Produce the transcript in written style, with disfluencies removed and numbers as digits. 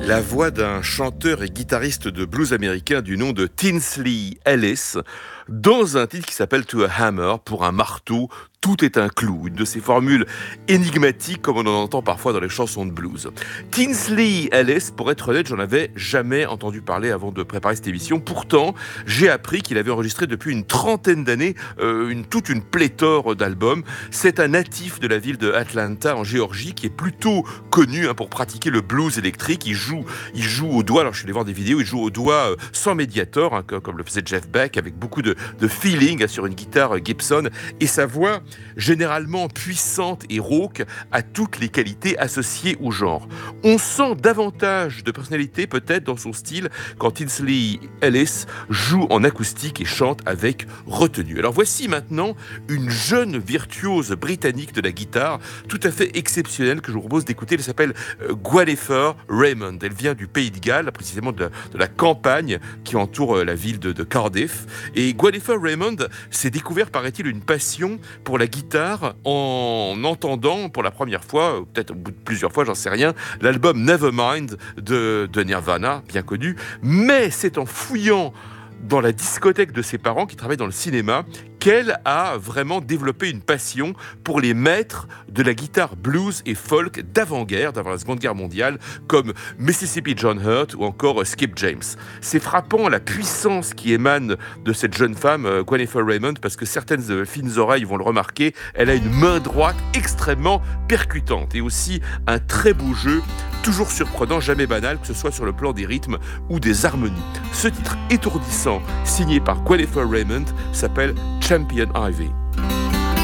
La voix d'un chanteur et guitariste de blues américain du nom de Tinsley Ellis dans un titre qui s'appelle To a Hammer, pour un marteau, tout est un clou. Une de ces formules énigmatiques comme on en entend parfois dans les chansons de blues. Tinsley Ellis, pour être honnête, j'en avais jamais entendu parler avant de préparer cette émission. Pourtant, j'ai appris qu'il avait enregistré depuis une trentaine d'années toute une pléthore d'albums. C'est un natif de la ville de Atlanta en Géorgie qui est plutôt connu pour pratiquer le blues électrique. Il joue au doigt, alors je suis allé voir des vidéos, il joue au doigt sans médiator, comme le faisait Jeff Beck, avec beaucoup de feeling sur une guitare Gibson, et sa voix généralement puissante et rauque a toutes les qualités associées au genre. On sent davantage de personnalité peut-être dans son style quand Tinsley Ellis joue en acoustique et chante avec retenue. Alors voici maintenant une jeune virtuose britannique de la guitare tout à fait exceptionnelle que je vous propose d'écouter. Elle s'appelle Gwalifer Raymond. Elle vient du Pays de Galles, précisément de la campagne qui entoure la ville de Cardiff. Et Gwalifer Raymond s'est découvert, paraît-il, une passion pour la guitare en entendant pour la première fois, ou peut-être au bout de plusieurs fois, j'en sais rien, l'album Nevermind de Nirvana, bien connu. Mais c'est en fouillant dans la discothèque de ses parents qui travaillent dans le cinéma qu'elle a vraiment développé une passion pour les maîtres de la guitare blues et folk d'avant-guerre, d'avant la Seconde Guerre mondiale, comme Mississippi John Hurt ou encore Skip James. C'est frappant la puissance qui émane de cette jeune femme, Gwalifer Raymond, parce que certaines fines oreilles vont le remarquer, elle a une main droite extrêmement percutante et aussi un très beau jeu, toujours surprenant, jamais banal, que ce soit sur le plan des rythmes ou des harmonies. Ce titre étourdissant, signé par Gwalifer Raymond, s'appelle Champion Ivy.